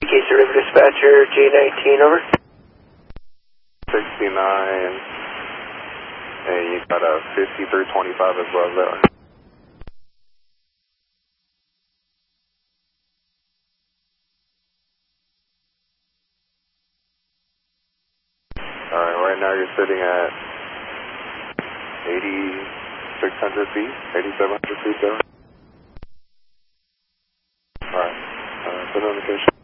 Case River Dispatcher, J19, over. 69, and you got a 5325 as well as that. Alright, right now you're sitting at 8,600 feet, 8,700 feet there. Alright, good indication.